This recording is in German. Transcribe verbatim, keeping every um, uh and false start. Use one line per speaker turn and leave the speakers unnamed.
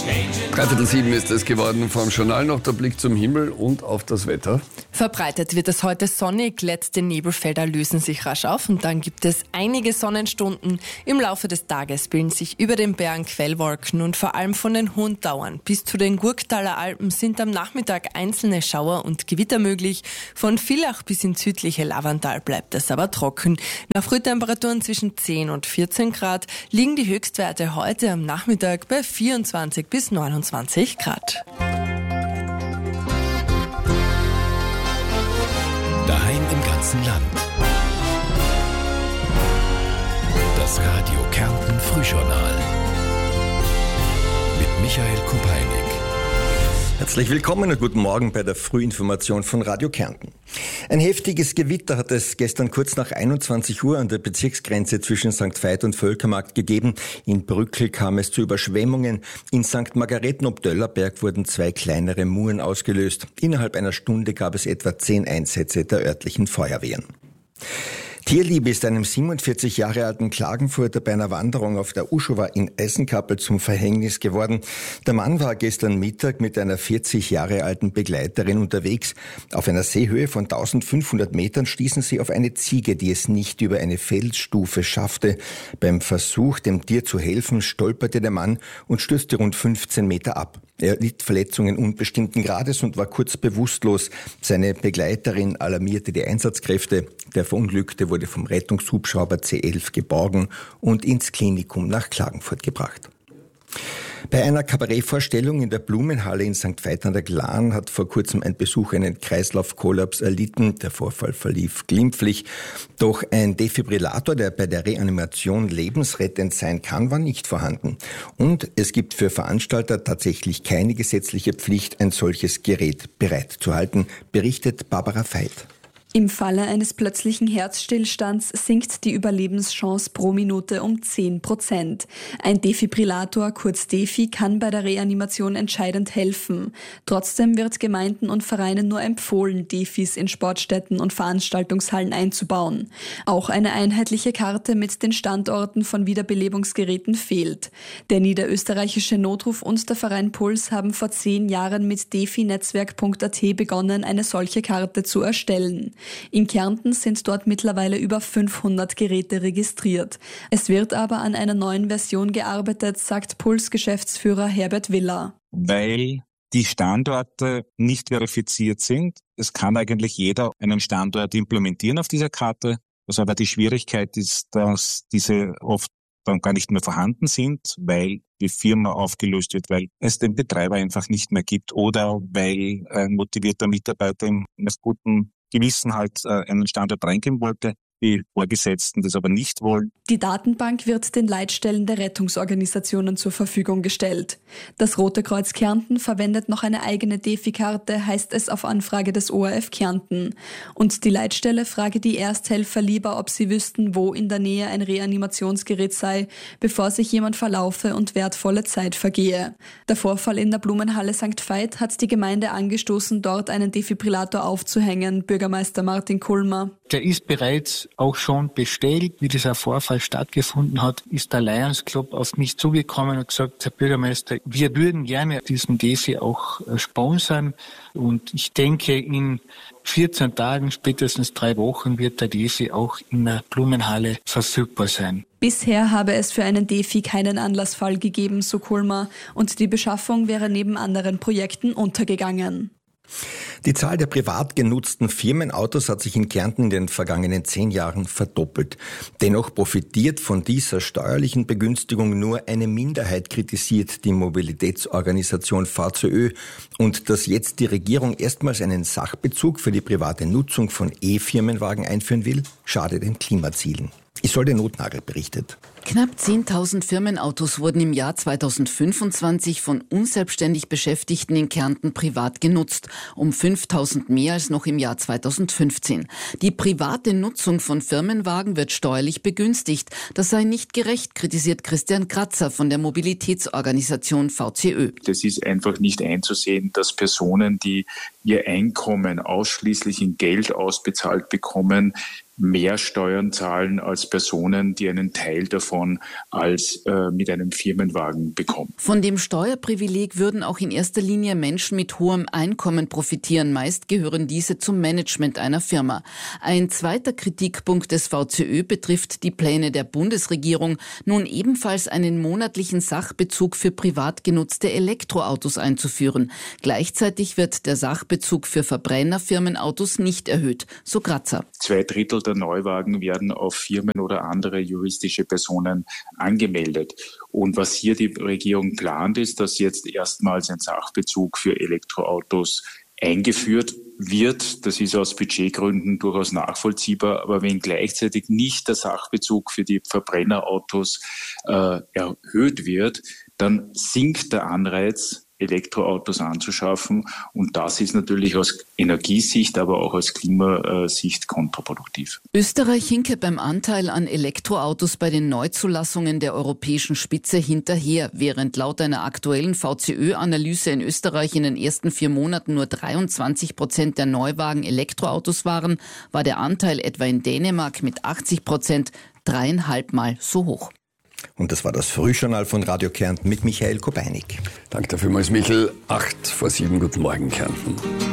Dreiviertel sieben ist es geworden vom Journal. Noch der Blick zum Himmel und auf das Wetter.
Verbreitet wird es heute sonnig, letzte Nebelfelder lösen sich rasch auf und dann gibt es einige Sonnenstunden. Im Laufe des Tages bilden sich über den Bergen Quellwolken und vor allem von den hohen Dauern bis zu den Gurktaler Alpen sind am Nachmittag einzelne Schauer und Gewitter möglich. Von Villach bis ins südliche Lavantal bleibt es aber trocken. Nach Frühtemperaturen zwischen zehn und vierzehn Grad liegen die Höchstwerte heute am Nachmittag bei vierundzwanzig bis neunundzwanzig Grad.
Daheim im ganzen Land. Das Radio Kärnten Frühjournal mit Michael Kupeinig.
Herzlich willkommen und guten Morgen bei der Frühinformation von Radio Kärnten. Ein heftiges Gewitter hat es gestern kurz nach einundzwanzig Uhr an der Bezirksgrenze zwischen Sankt Veit und Völkermarkt gegeben. In Brückl kam es zu Überschwemmungen. In Sankt Margareten ob Döllerberg wurden zwei kleinere Muren ausgelöst. Innerhalb einer Stunde gab es etwa zehn Einsätze der örtlichen Feuerwehren. Tierliebe ist einem siebenundvierzig Jahre alten Klagenfurter bei einer Wanderung auf der Uschowa in Eisenkappel zum Verhängnis geworden. Der Mann war gestern Mittag mit einer vierzig Jahre alten Begleiterin unterwegs. Auf einer Seehöhe von eintausendfünfhundert Metern stießen sie auf eine Ziege, die es nicht über eine Felsstufe schaffte. Beim Versuch, dem Tier zu helfen, stolperte der Mann und stürzte rund fünfzehn Meter ab. Er litt Verletzungen unbestimmten Grades und war kurz bewusstlos. Seine Begleiterin alarmierte die Einsatzkräfte. Der Verunglückte wurde vom Rettungshubschrauber C elf geborgen und ins Klinikum nach Klagenfurt gebracht. Bei einer Kabarettvorstellung in der Blumenhalle in Sankt Veit an der Glan hat vor kurzem ein Besucher einen Kreislaufkollaps erlitten. Der Vorfall verlief glimpflich. Doch ein Defibrillator, der bei der Reanimation lebensrettend sein kann, war nicht vorhanden. Und es gibt für Veranstalter tatsächlich keine gesetzliche Pflicht, ein solches Gerät bereitzuhalten, berichtet Barbara Veit.
Im Falle eines plötzlichen Herzstillstands sinkt die Überlebenschance pro Minute um zehn Prozent. Ein Defibrillator, kurz Defi, kann bei der Reanimation entscheidend helfen. Trotzdem wird Gemeinden und Vereinen nur empfohlen, Defis in Sportstätten und Veranstaltungshallen einzubauen. Auch eine einheitliche Karte mit den Standorten von Wiederbelebungsgeräten fehlt. Der niederösterreichische Notruf und der Verein Puls haben vor zehn Jahren mit definetzwerk punkt a t begonnen, eine solche Karte zu erstellen. In Kärnten sind dort mittlerweile über fünfhundert Geräte registriert. Es wird aber an einer neuen Version gearbeitet, sagt Puls-Geschäftsführer Herbert Willer.
Weil die Standorte nicht verifiziert sind. Es kann eigentlich jeder einen Standort implementieren auf dieser Karte. Was aber die Schwierigkeit ist, dass diese oft dann gar nicht mehr vorhanden sind, weil die Firma aufgelöst wird, weil es den Betreiber einfach nicht mehr gibt oder weil ein motivierter Mitarbeiter mit gutem Gewissen halt einen Standort reingeben wollte, die Vorgesetzten das aber nicht wollen.
Die Datenbank wird den Leitstellen der Rettungsorganisationen zur Verfügung gestellt. Das Rote Kreuz Kärnten verwendet noch eine eigene Defi-Karte, heißt es auf Anfrage des O R F Kärnten. Und die Leitstelle frage die Ersthelfer lieber, ob sie wüssten, wo in der Nähe ein Reanimationsgerät sei, bevor sich jemand verlaufe und wertvolle Zeit vergehe. Der Vorfall in der Blumenhalle Sankt Veit hat die Gemeinde angestoßen, dort einen Defibrillator aufzuhängen, Bürgermeister Martin Kulmer.
Der ist bereits auch schon bestellt. Wie dieser Vorfall stattgefunden hat, ist der Lions Club auf mich zugekommen und gesagt, Herr Bürgermeister, wir würden gerne diesen Defi auch sponsern. Und ich denke, in vierzehn Tagen, spätestens drei Wochen, wird der Defi auch in der Blumenhalle verfügbar sein.
Bisher habe es für einen Defi keinen Anlassfall gegeben, so Kulmer, und die Beschaffung wäre neben anderen Projekten untergegangen.
Die Zahl der privat genutzten Firmenautos hat sich in Kärnten in den vergangenen zehn Jahren verdoppelt. Dennoch profitiert von dieser steuerlichen Begünstigung nur eine Minderheit, kritisiert die Mobilitätsorganisation V Z Ö. Und dass jetzt die Regierung erstmals einen Sachbezug für die private Nutzung von E-Firmenwagen einführen will, schadet den Klimazielen. Isolde Notnagel berichtet.
Knapp zehntausend Firmenautos wurden im Jahr zweitausendfünfundzwanzig von unselbstständig Beschäftigten in Kärnten privat genutzt, um fünftausend mehr als noch im Jahr zweitausendfünfzehn. Die private Nutzung von Firmenwagen wird steuerlich begünstigt. Das sei nicht gerecht, kritisiert Christian Kratzer von der Mobilitätsorganisation V Z Ö.
Das ist einfach nicht einzusehen, dass Personen, die ihr Einkommen ausschließlich in Geld ausbezahlt bekommen, mehr Steuern zahlen als Personen, die einen Teil davon davon als äh, mit einem Firmenwagen bekommt.
Von dem Steuerprivileg würden auch in erster Linie Menschen mit hohem Einkommen profitieren. Meist gehören diese zum Management einer Firma. Ein zweiter Kritikpunkt des V C Ö betrifft die Pläne der Bundesregierung, nun ebenfalls einen monatlichen Sachbezug für privat genutzte Elektroautos einzuführen. Gleichzeitig wird der Sachbezug für Verbrennerfirmenautos nicht erhöht, so Grazer.
Zwei Drittel der Neuwagen werden auf Firmen oder andere juristische Personen angemeldet. Und was hier die Regierung plant, ist, dass jetzt erstmals ein Sachbezug für Elektroautos eingeführt wird. Das ist aus Budgetgründen durchaus nachvollziehbar, aber wenn gleichzeitig nicht der Sachbezug für die Verbrennerautos äh, erhöht wird, dann sinkt der Anreiz, Elektroautos anzuschaffen, und das ist natürlich aus Energiesicht, aber auch aus Klimasicht kontraproduktiv.
Österreich hinke beim Anteil an Elektroautos bei den Neuzulassungen der europäischen Spitze hinterher. Während laut einer aktuellen V C Ö-Analyse in Österreich in den ersten vier Monaten nur dreiundzwanzig Prozent der Neuwagen Elektroautos waren, war der Anteil etwa in Dänemark mit achtzig Prozent dreieinhalb Mal so hoch.
Und das war das Frühjournal von Radio Kärnten mit Michael Kopeinik.
Danke dafür, Michael. Acht vor sieben, guten Morgen, Kärnten.